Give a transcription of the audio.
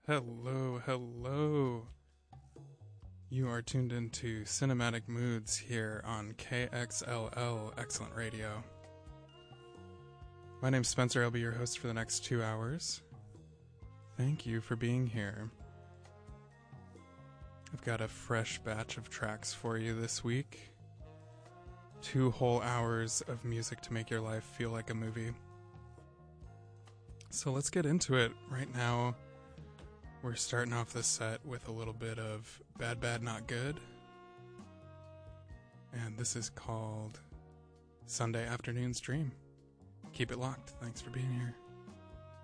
Hello, hello. You are tuned into Cinematic Moods here on KXLL Excellent Radio. My name's Spencer. I'll be your host for the next 2 hours. Thank you for being here. I've got a fresh batch of tracks for you this week. 2 whole hours of music to make your life feel like a movie. So let's get into it. Right now, we're starting off the set with a little bit of Bad Bad Not Good. And this is called Sunday Afternoon's Dream. Keep it locked. Thanks for being here.